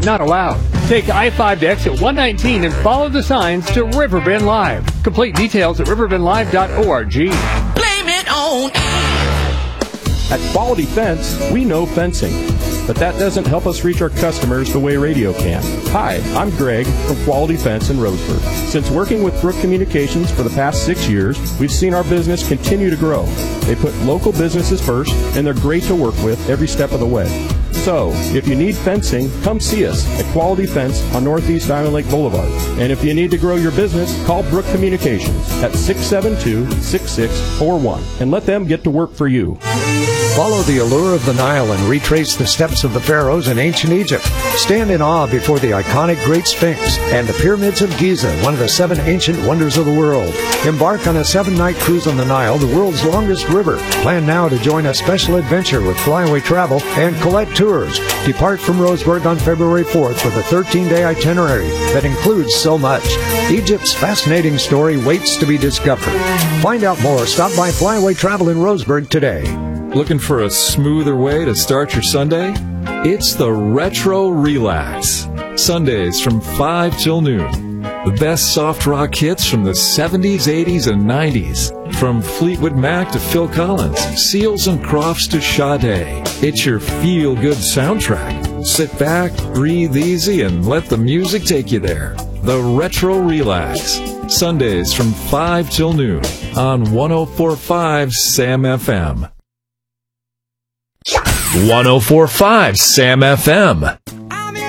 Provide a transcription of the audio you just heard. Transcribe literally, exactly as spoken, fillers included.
not allowed. Take I five to exit one nineteen and follow the signs to Riverbend Live. Complete details at riverbend live dot org. Blame it on At Quality Fence, we know fencing, but that doesn't help us reach our customers the way radio can. Hi, I'm Greg from Quality Fence in Roseburg. Since working with Brook Communications for the past six years, we've seen our business continue to grow. They put local businesses first, and they're great to work with every step of the way. So, if you need fencing, come see us at Quality Fence on Northeast Island Lake Boulevard. And if you need to grow your business, call Brook Communications at six seven two, six six four one and let them get to work for you. Follow the allure of the Nile and retrace the steps of the pharaohs in ancient Egypt. Stand in awe before the iconic Great Sphinx and the pyramids of Giza, one of the seven ancient wonders of the world. Embark on a seven-night cruise on the Nile, the world's longest river. Plan now to join a special adventure with Flyaway Travel and Collect Tours. Depart from Roseburg on February fourth with a thirteen-day itinerary that includes so much. Egypt's fascinating story waits to be discovered. Find out more. Stop by Flyaway Travel in Roseburg today. Looking for a smoother way to start your Sunday? It's the Retro Relax. Sundays from five till noon. The best soft rock hits from the seventies, eighties, and nineties. From Fleetwood Mac to Phil Collins, Seals and Crofts to Sade. It's your feel-good soundtrack. Sit back, breathe easy, and let the music take you there. The Retro Relax. Sundays from five till noon on one oh four point five Sam F M. one oh four point five Sam F M.